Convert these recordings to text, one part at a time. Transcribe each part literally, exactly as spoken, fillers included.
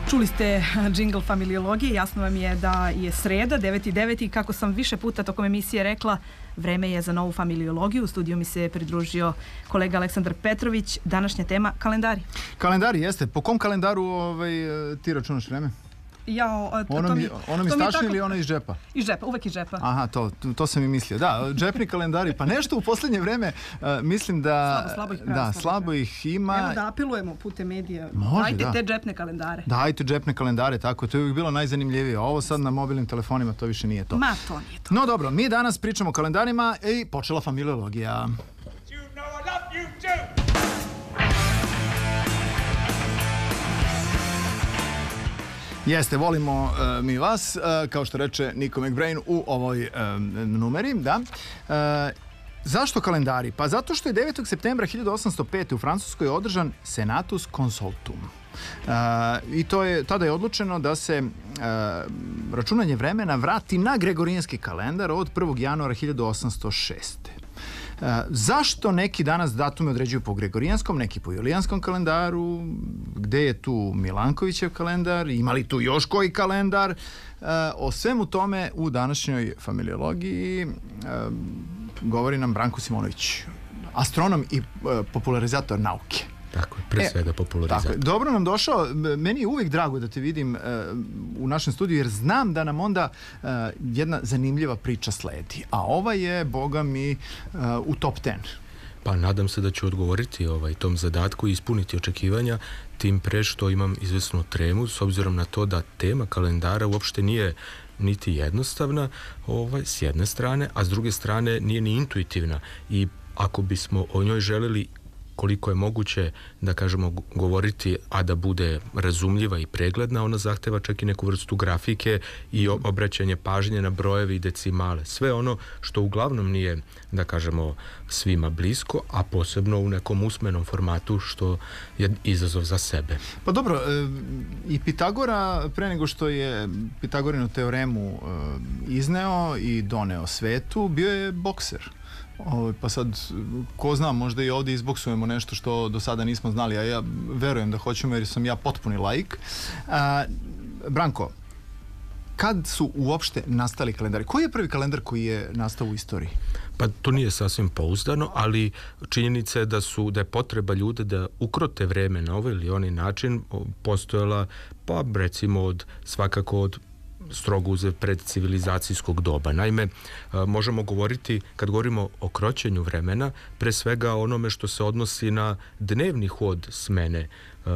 Čuli ste džingl familiologije, jasno vam je da je sreda, deveti deveti i kako sam više puta tokom emisije rekla, vreme je za novu familiologiju. U studiju mi se pridružio kolega Aleksandar Petrović. Današnja tema, kalendari. Kalendari, jeste. Po kom kalendaru ovaj, ti računaš vreme? Ja, to, ono to mi, mi, ono mi to mi stašni tako... ili ono iz džepa? Iz džepa, uvek iz džepa. Aha, to, to sam i mislio. Da, džepni kalendari, pa nešto u posljednje vreme uh, mislim da... Slabo, slabo ih da, slabo, slabo ih ima. Evo da apelujemo putem medija. Može, dajte da. te džepne kalendare. Dajte džepne kalendare, tako. To je uvijek bilo najzanimljivije. A ovo sad na mobilnim telefonima, to više nije to. Ma, to nije to. No dobro, mi danas pričamo o kalendarima i počela familiologija. Jeste, volimo uh, mi vas, uh, kao što reče Nico McBrain u ovoj um, numeri, da. Uh, zašto kalendari? Pa zato što je devetog septembra hiljadu osamsto pete. u Francuskoj održan Senatus Consultum. Uh, I to je, tada je odlučeno da se uh, računanje vremena vrati na gregorijanski kalendar od prvog januara hiljadu osamsto šeste. Uh, zašto neki danas datume određuju po gregorijanskom, neki po julijanskom kalendaru, gde je tu Milankovićev kalendar, ima li tu još koji kalendar? Uh, o svemu tome u današnjoj familiologiji uh, govori nam Branko Simonović, astronom i uh, popularizator nauke. Tako je, pre svega popularizator. Tako, dobro nam došao, meni je uvijek drago da te vidim uh, u našem studiju, jer znam da nam onda uh, jedna zanimljiva priča sledi, a ova je, boga mi, uh, u top ten. Pa nadam se da ću odgovoriti ovaj, tom zadatku i ispuniti očekivanja, tim pre što imam izvesnu tremu, s obzirom na to da tema kalendara uopšte nije niti jednostavna, ovaj, s jedne strane, a s druge strane nije ni intuitivna, i ako bismo o njoj želeli koliko je moguće, da kažemo, govoriti, a da bude razumljiva i pregledna, ona zahteva čak i neku vrstu grafike i obraćanje pažnje na brojeve i decimale. Sve ono što uglavnom nije, da kažemo, svima blisko, a posebno u nekom usmenom formatu, što je izazov za sebe. Pa dobro, i Pitagora, pre nego što je Pitagorinu teoremu izneo i doneo svetu, bio je bokser. O, pa sad, ko zna, možda i ovdje izboksujemo nešto što do sada nismo znali, a ja verujem da hoćemo, jer sam ja potpuni laik. A, Branko, kad su uopšte nastali kalendari? Koji je prvi kalendar koji je nastao u istoriji? Pa to nije sasvim pouzdano, ali činjenica je da su, da je potreba ljude da ukrote vreme na ovaj ili onaj način postojala, pa recimo od, svakako od strogo uzev predcivilizacijskog doba. Naime, možemo govoriti, kad govorimo o kroćenju vremena, pre svega onome što se odnosi na dnevni hod smene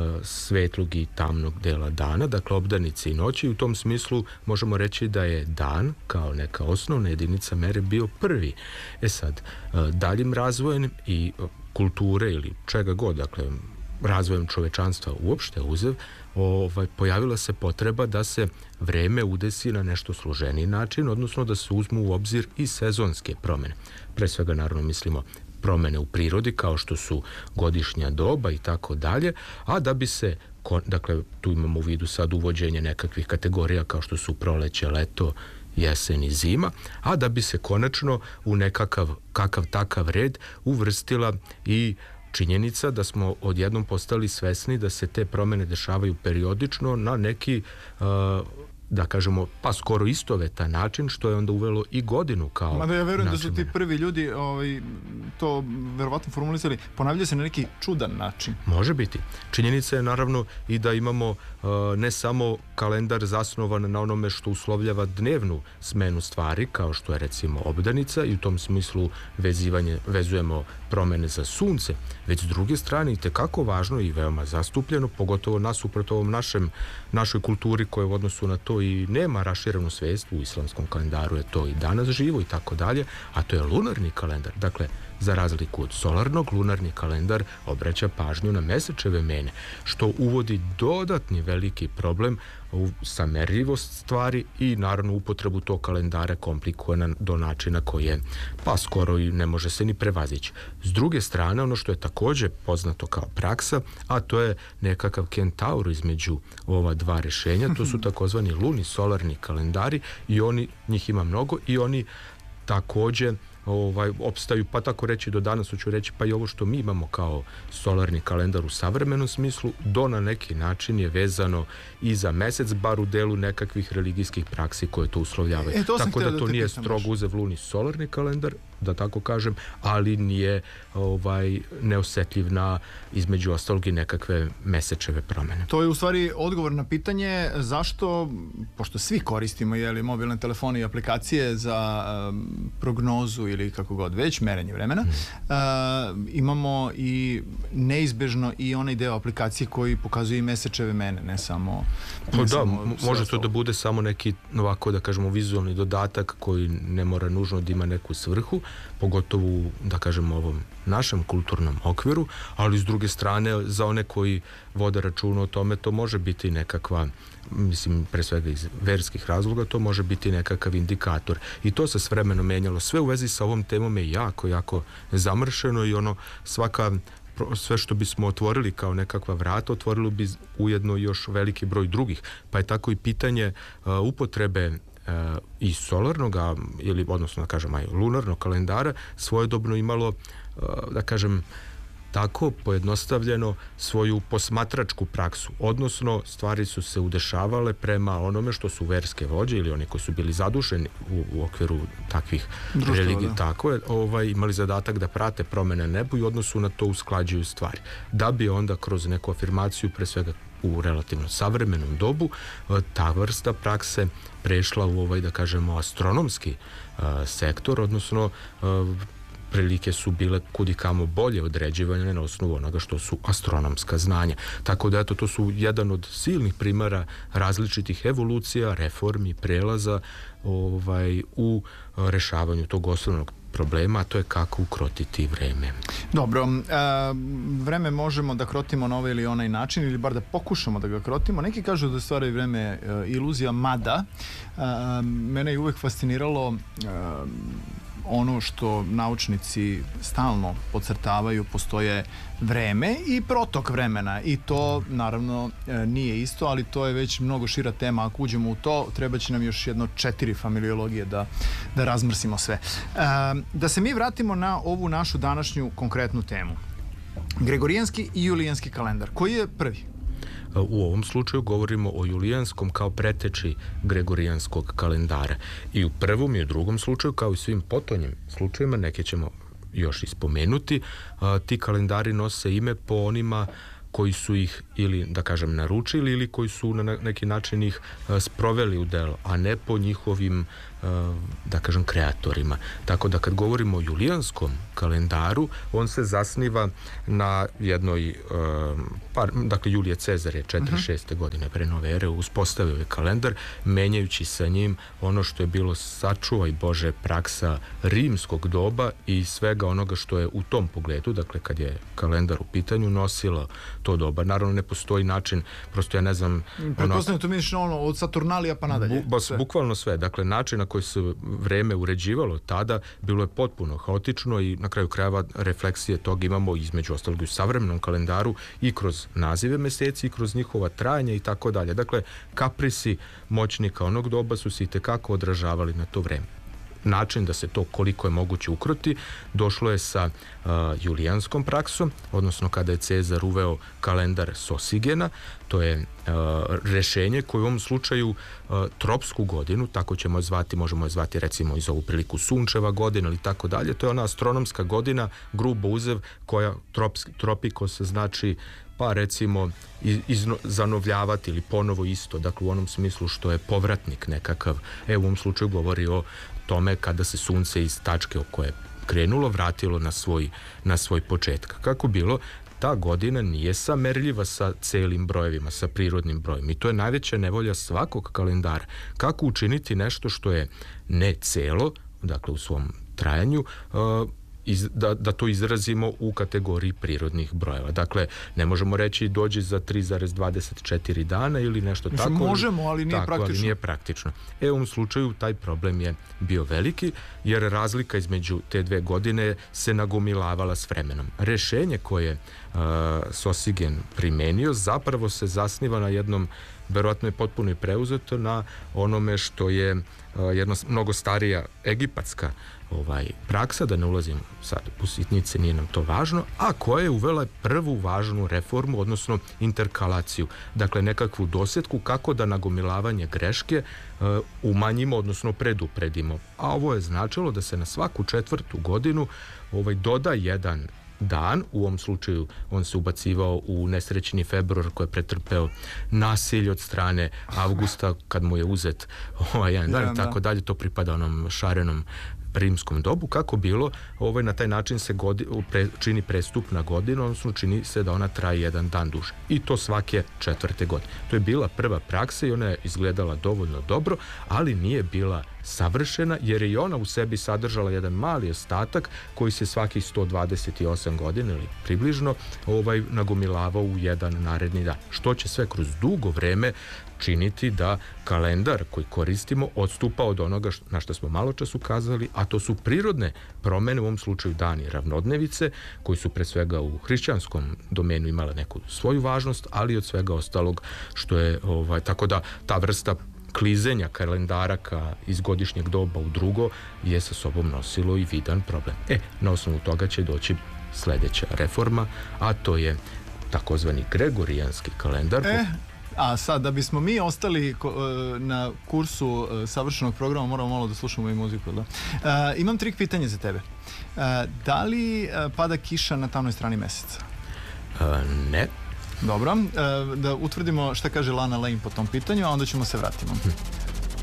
svetlog i tamnog dela dana, dakle obdanice i noći. U tom smislu možemo reći da je dan kao neka osnovna jedinica mere bio prvi. E sad, daljim razvojem i kulture ili čega god, dakle razvojem čovečanstva uopšte uzev, ovaj, pojavila se potreba da se vreme udesi na nešto složeniji način, odnosno da se uzmu u obzir i sezonske promene. Pre svega, naravno, mislimo promene u prirodi, kao što su godišnja doba i tako dalje, a da bi se, dakle, tu imamo u vidu sad uvođenje nekakvih kategorija kao što su proleće, leto, jesen i zima, a da bi se konačno u nekakav kakav takav red uvrstila i činjenica da smo odjednom postali svesni da se te promene dešavaju periodično na neki, uh, da kažemo, pa skoro istovetan način, što je onda uvelo i godinu kao Mada ja verujem način. Da su ti prvi ljudi ovaj, to verovatno formulisali, ponavljaju se na neki čudan način. Može biti. Činjenica je naravno i da imamo uh, ne samo kalendar zasnovan na onome što uslovljava dnevnu smenu stvari, kao što je recimo obdanica, i u tom smislu vezivanje, vezujemo promene za sunce, već s druge strane i tekako važno i veoma zastupljeno, pogotovo nasuprot ovom našem, našoj kulturi koja u odnosu na to i nema raširenu svest, u islamskom kalendaru je to i danas živo i tako dalje, a to je lunarni kalendar. Dakle, za razliku od solarnog, lunarni kalendar obraća pažnju na mesečeve mene, što uvodi dodatni veliki problem u samerljivost stvari i naravno upotrebu tog kalendara komplikuje do načina koji je pa skoro i ne može se ni prevazići. S druge strane, ono što je također poznato kao praksa, a to je nekakav kentaur između ova dva rešenja, to su takozvani luni solarni kalendari, i oni, njih ima mnogo, i oni također ovaj, opstaju, pa tako reći do danas, hoću reći, pa i ovo što mi imamo kao solarni kalendar u savremenom smislu, do na neki način je vezano i za mesec, bar u delu nekakvih religijskih praksi koje to uslovljavaju. E, to tako da to da nije pitam strogo baš. uzev luni solarni kalendar, da tako kažem, ali nije ovaj, neosetljiv na, između ostalog, i nekakve mesečeve promene. To je u stvari odgovor na pitanje zašto, pošto svi koristimo jeli, mobilne telefone i aplikacije za um, prognozu ili kako god već, merenje vremena, mm. uh, imamo i neizbežno i onaj deo aplikacije koji pokazuje i mesečeve mene, ne samo... Pa ne da, samo može to ostalo. da bude samo neki, ovako da kažemo, vizualni dodatak koji ne mora nužno da ima neku svrhu, pogotovo u, da kažemo, ovom našem kulturnom okviru, ali s druge strane za one koji vode računa o tome, to može biti nekakva, mislim, pre svega iz verskih razloga, to može biti nekakav indikator. I to se s vremenom menjalo. Sve u vezi sa ovom temom je jako, jako zamršeno i ono, svaka sve što bismo otvorili kao nekakva vrata, otvorilo bi ujedno još veliki broj drugih. Pa je tako i pitanje uh, upotrebe uh, i solarnog, ili odnosno da kažem aj lunarnog kalendara svojedobno imalo, uh, da kažem, tako pojednostavljeno svoju posmatračku praksu, odnosno stvari su se udešavale prema onome što su verske vođe ili oni koji su bili zadušeni u, u okviru takvih religija, tako je, ovaj, imali zadatak da prate promene nebu i u odnosu na to usklađuju stvari. Da bi onda kroz neku afirmaciju, pre svega u relativno savremenom dobu, ta vrsta prakse prešla u ovaj, da kažemo, astronomski uh, sektor, odnosno uh, prilike su bile kudikamo bolje određivane na osnovu onoga što su astronomska znanja. Tako da eto, to su jedan od silnih primjera različitih evolucija, reformi, prelaza ovaj, u rešavanju tog osnovnog problema, a to je kako ukrotiti vreme. Dobro, e, vreme možemo da krotimo na ovaj ili onaj način ili bar da pokušamo da ga krotimo. Neki kažu da stvari vreme e, iluzija, mada e, mene je uvek fasciniralo e, ono što naučnici stalno podcrtavaju, postoje vreme i protok vremena i to naravno nije isto, ali to je već mnogo šira tema. Ako uđemo u to, treba će nam još jedno četiri familiologije da, da razmrsimo sve. E, da se mi vratimo na ovu našu današnju konkretnu temu. Gregorijanski i julijanski kalendar. Koji je prvi? U ovom slučaju govorimo o julijanskom kao preteči gregorijanskog kalendara. I u prvom i u drugom slučaju, kao i svim potonjim slučajima, neke ćemo još ispomenuti, ti kalendari nose ime po onima koji su ih ili, da kažem, naručili ili koji su na neki način ih sproveli u delo, a ne po njihovim, da kažem, kreatorima. Tako da kad govorimo o julijanskom kalendaru, on se zasniva na jednoj, par, dakle, Julije Cezar je četrdeset šeste. godine pre nove ere uspostavio ovaj kalendar, menjajući sa njim ono što je bilo, sačuvaj Bože, praksa rimskog doba i svega onoga što je u tom pogledu, dakle, kad je kalendar u pitanju, nosilo to doba. Naravno, ne postoji način, prosto ja ne znam... Pretpostavljam, to misliš ono, od Saturnalija pa nadalje. Bu, sve. Bukvalno sve. Dakle, način na koji se vreme uređivalo tada bilo je potpuno haotično i na kraju krajeva refleksije toga imamo između ostalog u savremenom kalendaru i kroz nazive meseci i kroz njihova trajanja i tako dalje. Dakle, kaprisi moćnika onog doba su se i tekako odražavali na to vreme. Način da se to koliko je moguće ukroti došlo je sa uh, julijanskom praksom, odnosno kada je Cezar uveo kalendar Sosigena. To je uh, rešenje koje u ovom slučaju uh, tropsku godinu, tako ćemo je zvati, možemo je zvati recimo iz ovu priliku sunčeva godina ili tako dalje, to je ona astronomska godina, grubo uzev, koja trops, tropikos znači pa recimo izno, zanovljavati ili ponovo isto, dakle u onom smislu što je povratnik nekakav. E, u ovom slučaju govori o tome kada se sunce iz tačke o koje je krenulo vratilo na svoj, na svoj početak. Kako bilo, ta godina nije samerljiva sa celim brojevima, sa prirodnim brojem. I to je najveća nevolja svakog kalendara. Kako učiniti nešto što je ne celo, dakle u svom trajanju, uh, Iz, da, da to izrazimo u kategoriji prirodnih brojeva. Dakle, ne možemo reći dođi za tri zarez dvadeset četiri dana ili nešto Mislim, tako. Možemo, ali nije tako, praktično. Ali nije praktično. E, u ovom slučaju taj problem je bio veliki, jer razlika između te dve godine se nagomilavala s vremenom. Rešenje koje uh, Sosigen primenio zapravo se zasniva na jednom verovatno je potpuno i preuzeto na onome što je jedna mnogo starija egipatska ovaj, praksa, da ne ulazim sad u sitnice, nije nam to važno, a koja je uvela prvu važnu reformu, odnosno interkalaciju. Dakle, nekakvu dosjetku kako da nagomilavanje greške uh, umanjimo, odnosno predupredimo. A ovo je značilo da se na svaku četvrtu godinu ovaj, doda jedan dan, u ovom slučaju on se ubacivao u nesrećni februar koji je pretrpeo nasilje od strane Avgusta kad mu je uzet ovaj jedan dan i tako dalje, to pripada onom šarenom rimskom dobu, kako bilo, ovaj, na taj način se godi, pre, čini prestupna godina, odnosno čini se da ona traje jedan dan duže. I to svake četvrte godine. To je bila prva praksa i ona je izgledala dovoljno dobro, ali nije bila savršena, jer je i ona u sebi sadržala jedan mali ostatak koji se svakih sto dvadeset osam godina ili približno ovaj, nagomilavao u jedan naredni dan. Što će sve kroz dugo vreme činiti da kalendar koji koristimo odstupa od onoga na što smo malo čas ukazali, a to su prirodne promene, u ovom slučaju dani ravnodnevice, koji su pre svega u hrišćanskom domenu imale neku svoju važnost, ali od svega ostalog što je, ovaj, tako da ta vrsta klizenja kalendara ka iz godišnjeg doba u drugo je sa sobom nosilo i vidan problem. E, na osnovu toga će doći sljedeća reforma, a to je takozvani gregorijanski kalendar. E, a sad, da bismo mi ostali na kursu savršenog programa, moramo malo da slušamo i muziku, da? E, imam tri pitanje za tebe. E, da li pada kiša na tamnoj strani meseca? E, ne. Dobro, e, da utvrdimo šta kaže Lana Lane po tom pitanju, a onda ćemo se vratiti.